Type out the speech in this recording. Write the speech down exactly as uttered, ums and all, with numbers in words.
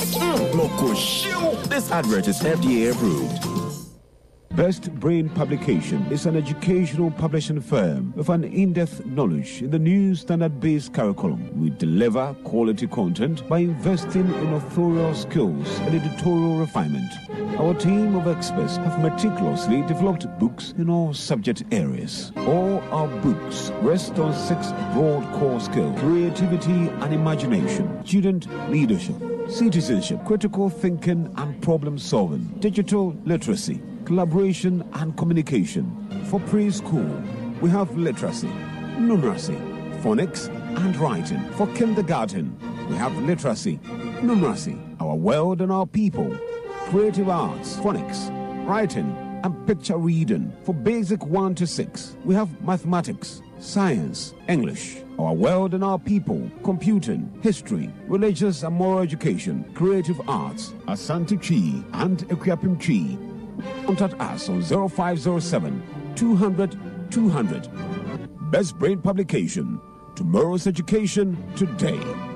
Mm, Moko show. This advert is F D A approved. Best Brain Publication is an educational publishing firm with an in-depth knowledge in the new standard-based curriculum. We deliver quality content by investing in authorial skills and editorial refinement. Our team of experts have meticulously developed books in all subject areas. All our books rest on six broad core skills: creativity and imagination, student leadership, citizenship, critical thinking and problem solving, digital literacy, collaboration and communication. For preschool, we have literacy, numeracy, phonics and writing. For kindergarten, we have literacy, numeracy, our world and our people, creative arts, phonics, writing and picture reading. For basic one to six, we have mathematics, science, English, our world and our people, computing, history, religious and moral education, creative arts, Asante Chi and Equiapim Chi. Contact us on zero five zero seven, two hundred, two hundred. Best Brain Publication. Tomorrow's education today.